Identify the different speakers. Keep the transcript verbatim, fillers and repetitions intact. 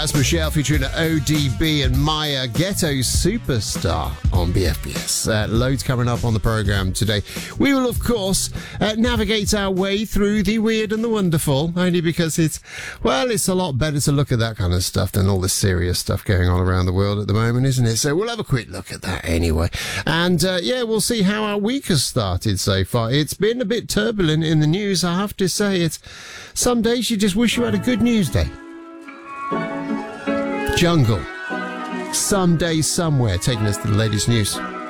Speaker 1: That's Michelle featuring O D B and Maya, Ghetto Superstar on B F B S. Uh, loads coming up on the programme today. We will, of course, uh, navigate our way through the weird and the wonderful, only because it's, well, it's a lot better to look at that kind of stuff than all the serious stuff going on around the world at the moment, isn't it? So we'll have a quick look at that anyway. And, uh, yeah, we'll see how our week has started so far. It's been a bit turbulent in the news, I have to say. It's some days you just wish you had a good news day. Jungle, Someday Somewhere, taking us to the latest news.